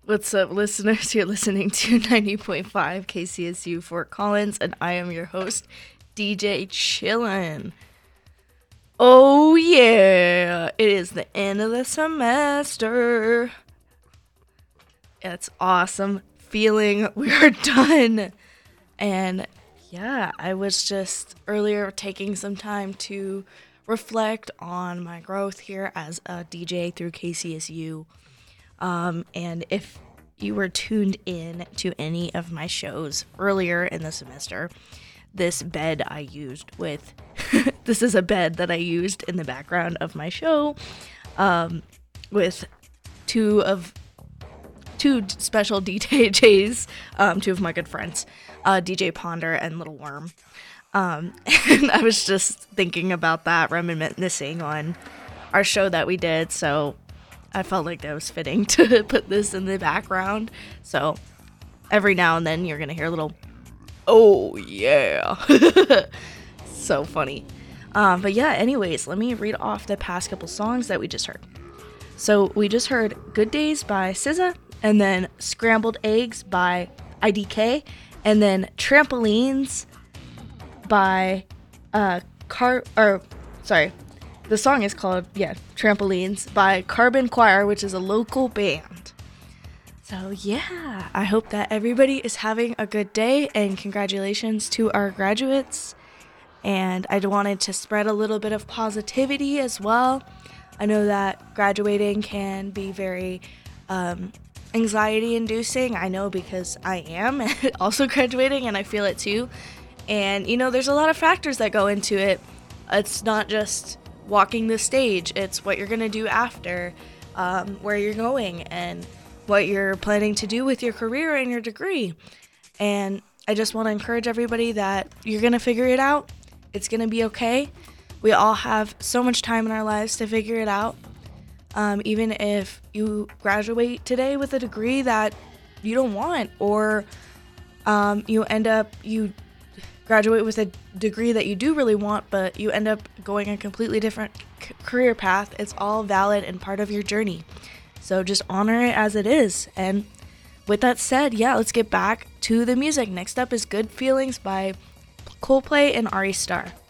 What's up, listeners? You're listening to 90.5 KCSU Fort Collins, and I am your host, DJ Chillin. Oh, yeah, it is the end of the semester. It's awesome feeling we are done. And yeah, I was just earlier taking some time to reflect on my growth here as a DJ through KCSU. And if you were tuned in to any of my shows earlier in the semester, this bed I used with, this is a bed that I used in the background of my show, with two special DJs, two of my good friends, DJ Ponder and Little Worm. And I was just thinking about that, reminiscing on our show that we did, so I felt like that was fitting to put this in the background. So every now and then you're going to hear a little, oh yeah. So funny. But yeah, anyways, let me read off the past couple songs that we just heard. So we just heard Good Days by SZA, and then Scrambled Eggs by IDK, and then Trampolines by the song is called, Trampolines by Carbon Choir, which is a local band. So yeah, I hope that everybody is having a good day, and congratulations to our graduates. And I wanted to spread a little bit of positivity as well. I know that graduating can be very anxiety inducing. I know because I am also graduating and I feel it too. And there's a lot of factors that go into it. It's not just walking the stage, it's what you're gonna do after, where you're going, and what you're planning to do with your career and your degree. And I just want to encourage everybody that you're gonna figure it out. It's gonna be okay. We all have so much time in our lives to figure it out. Even if you graduate today with a degree that you don't want, or you graduate with a degree that you do really want, but you end up going a completely different career path, it's all valid and part of your journey. So just honor it as it is. And with that said, let's get back to the music. Next up is Good Feelings by Coldplay and Ari Star.